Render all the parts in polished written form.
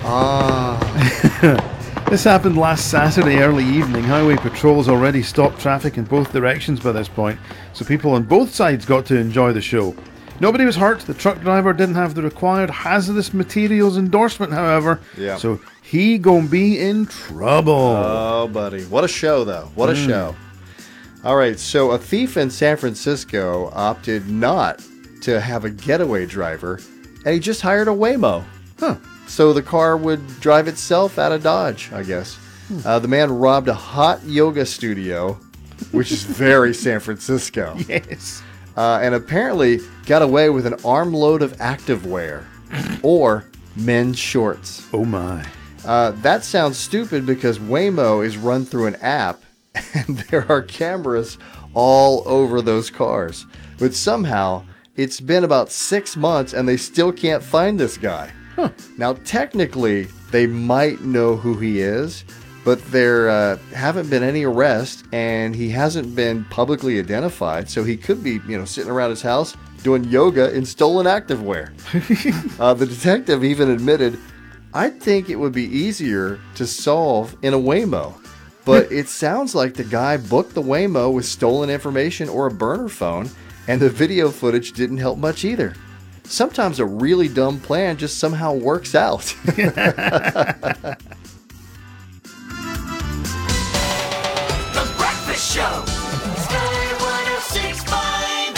Ah. This happened last Saturday early evening. Highway patrols already stopped traffic in both directions by this point, so people on both sides got to enjoy the show. Nobody was hurt. The truck driver didn't have the required hazardous materials endorsement, however, so he gonna be in trouble. Oh, buddy. What a show, though. What a show. All right, so a thief in San Francisco opted not to have a getaway driver, and he just hired a Waymo. So the car would drive itself out of Dodge, I guess. The man robbed a hot yoga studio, which is very San Francisco. Yes. And apparently got away with an armload of activewear or men's shorts. Oh, my. That sounds stupid because Waymo is run through an app, and there are cameras all over those cars. But somehow, it's been about 6 months, and they still can't find this guy. Now, technically, they might know who he is, but there haven't been any arrests, and he hasn't been publicly identified, so he could be, sitting around his house doing yoga in stolen activewear. The detective even admitted, "I think it would be easier to solve in a Waymo." But it sounds like the guy booked the Waymo with stolen information or a burner phone, and the video footage didn't help much either. Sometimes a really dumb plan just somehow works out. The Breakfast Show. Sky 106.5.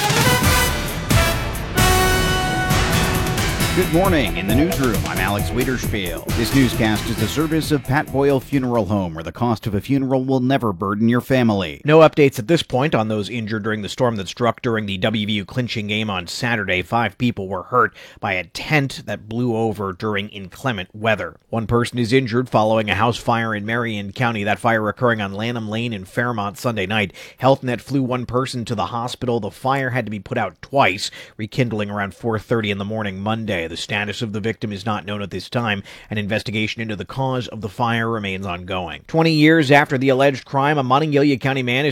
Good morning. In the newsroom, I'm Alex Wiederspiel. This newscast is the service of Pat Boyle Funeral Home, where the cost of a funeral will never burden your family. No updates at this point on those injured during the storm that struck during the WVU clinching game on Saturday. 5 people were hurt by a tent that blew over during inclement weather. 1 person is injured following a house fire in Marion County. That fire occurring on Lanham Lane in Fairmont Sunday night. HealthNet flew 1 person to the hospital. The fire had to be put out twice, rekindling around 4:30 in the morning Monday. The status of the victim is not known at this time. An investigation into the cause of the fire remains ongoing. 20 years after the alleged crime, a Monongalia County man is